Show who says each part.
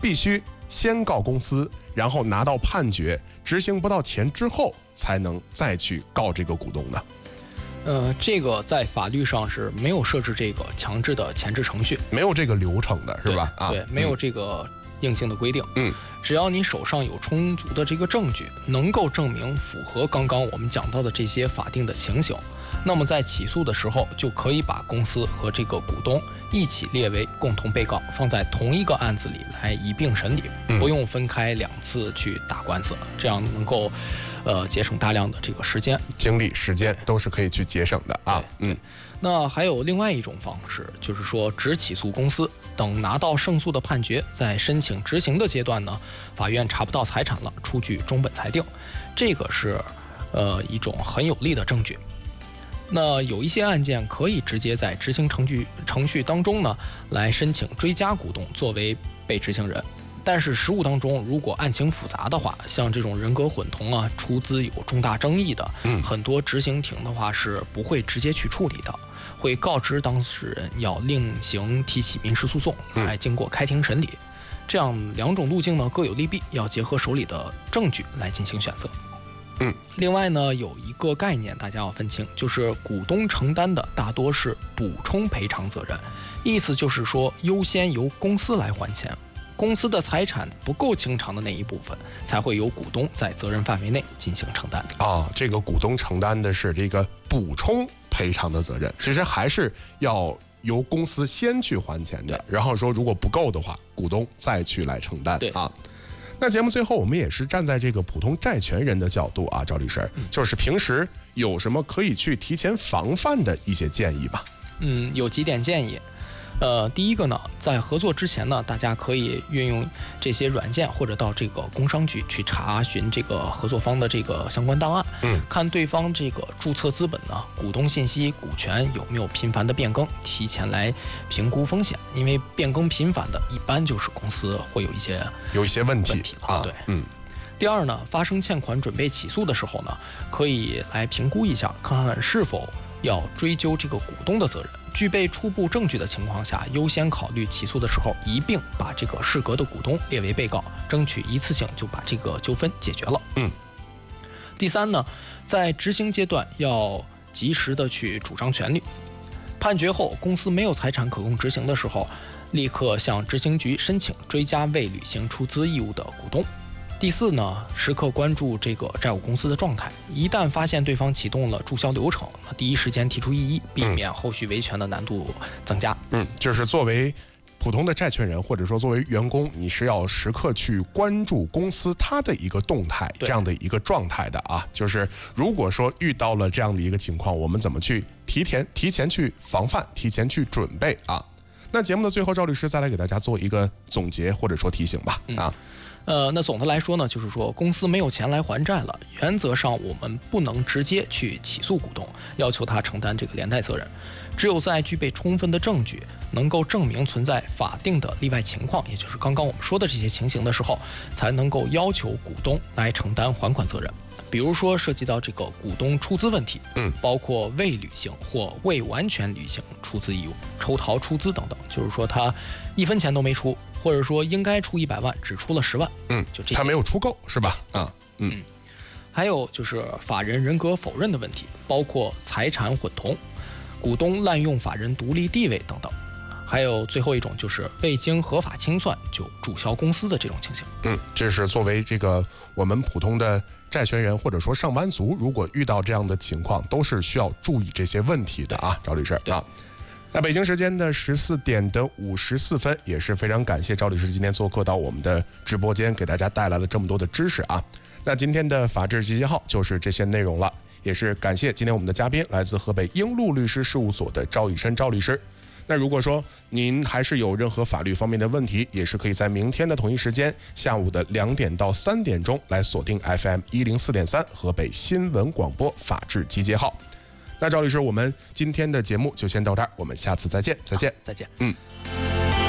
Speaker 1: 必须先告公司，然后拿到判决，执行不到钱之后，才能再去告这个股东呢？
Speaker 2: 这个在法律上是没有设置这个强制的前置程序，
Speaker 1: 没有这个流程的是吧？
Speaker 2: 对，没有这个硬性的规定。只要你手上有充足的这个证据，能够证明符合刚刚我们讲到的这些法定的情形，那么在起诉的时候就可以把公司和这个股东一起列为共同被告，放在同一个案子里来一并审理，不用分开2次去打官司，这样能够节省大量的这个时间、
Speaker 1: 精力、时间都是可以去节省的啊。
Speaker 2: 那还有另外一种方式，就是说只起诉公司，等拿到胜诉的判决，在申请执行的阶段呢，法院查不到财产了，出具中本裁定，这个是一种很有力的证据。那有一些案件可以直接在执行程序当中呢，来申请追加股东作为被执行人。但是实务当中，如果案情复杂的话，像这种人格混同啊、出资有重大争议的，很多执行庭的话是不会直接去处理的，会告知当事人要另行提起民事诉讼，来经过开庭审理。这样2种路径呢各有利弊，要结合手里的证据来进行选择。另外呢，有一个概念大家要分清，就是股东承担的大多是补充赔偿责任，意思就是说优先由公司来还钱，公司的财产不够清偿的那一部分，才会由股东在责任范围内进行承担。
Speaker 1: 这个股东承担的是这个补充赔偿的责任，其实还是要由公司先去还钱的，然后说如果不够的话，股东再去来承担。那节目最后我们也是站在这个普通债权人的角度啊，赵律师，就是平时有什么可以去提前防范的一些建议吧？
Speaker 2: 有几点建议。第一个呢，在合作之前呢，大家可以运用这些软件或者到这个工商局去查询这个合作方的这个相关档案，看对方这个注册资本呢、股东信息、股权有没有频繁的变更，提前来评估风险。因为变更频繁的，一般就是公司会有一些问题了。对，第二呢，发生欠款准备起诉的时候呢，可以来评估一下，看看是否要追究这个股东的责任。具备初步证据的情况下，优先考虑起诉的时候一并把这个适格的股东列为被告，争取一次性就把这个纠纷解决了。第三呢，在执行阶段要及时的去主张权利。判决后，公司没有财产可供执行的时候，立刻向执行局申请追加未履行出资义务的股东。第四呢，时刻关注这个债务公司的状态，一旦发现对方启动了注销流程，第一时间提出异议，避免后续维权的难度增加。
Speaker 1: 就是作为普通的债权人或者说作为员工，你是要时刻去关注公司它的一个动态，这样的一个状态的啊。就是如果说遇到了这样的一个情况，我们怎么去提前去防范，提前去准备啊？那节目的最后，赵律师再来给大家做一个总结或者说提醒吧。
Speaker 2: 那总的来说呢，就是说公司没有钱来还债了，原则上我们不能直接去起诉股东，要求他承担这个连带责任。只有在具备充分的证据，能够证明存在法定的例外情况，也就是刚刚我们说的这些情形的时候，才能够要求股东来承担还款责任。比如说涉及到这个股东出资问题，包括未履行或未完全履行出资义务、抽逃出资等等，就是说他1分钱都没出，或者说应该出100万，只出了10万，就这些，
Speaker 1: 他没有出够是吧？
Speaker 2: 还有就是法人人格否认的问题，包括财产混同、股东滥用法人独立地位等等。还有最后一种就是未经合法清算就注销公司的这种情形。
Speaker 1: 这是作为这个我们普通的债权人或者说上班族，如果遇到这样的情况，都是需要注意这些问题的啊，赵律师啊。那北京时间的14点54分，也是非常感谢赵律师今天做客到我们的直播间，给大家带来了这么多的知识啊。那今天的法治集结号就是这些内容了，也是感谢今天我们的嘉宾来自河北英路律师事务所的赵以琛赵律师。那如果说您还是有任何法律方面的问题，也是可以在明天的同一时间，下午的2点到3点钟来锁定 FM 104.3河北新闻广播法治集结号。那赵律师，我们今天的节目就先到这儿，我们下次再见。
Speaker 2: 再见。